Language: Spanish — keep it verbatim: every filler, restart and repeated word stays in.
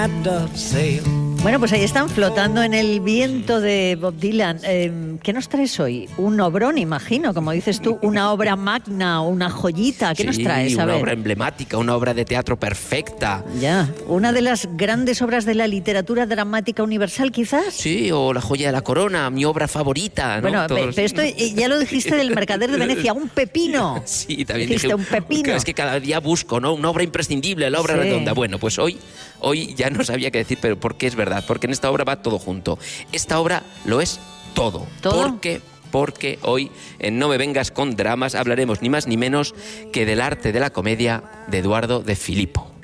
Bueno, pues ahí están flotando en el viento de Bob Dylan. Eh, ¿Qué nos traes hoy? Un obrón, imagino, como dices tú, una obra magna, una joyita. ¿Qué sí, nos traes? A una ver. obra emblemática, una obra de teatro perfecta. Ya, una de las grandes obras de la literatura dramática universal, quizás. Sí, o La joya de la corona, mi obra favorita, ¿no? Bueno, Todos... pero esto ya lo dijiste del Mercader de Venecia, un pepino. Sí, también dijiste dije, un pepino. Es que cada día busco, ¿no? Una obra imprescindible, la obra Sí. redonda. Bueno, pues hoy, hoy ya no sabía qué decir, pero porque es verdad, porque en esta obra va todo junto. Esta obra lo es todo. ¿Todo? Porque, porque hoy en No me vengas con dramas hablaremos ni más ni menos que del arte de la comedia de Eduardo de Filippo.